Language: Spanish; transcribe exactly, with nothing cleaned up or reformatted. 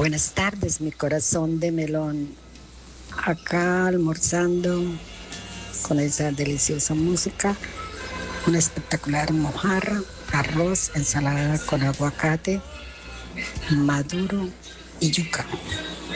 Buenas tardes, mi corazón de melón. Acá almorzando con esa deliciosa música, una espectacular mojarra, arroz, ensalada con aguacate, maduro y yuca.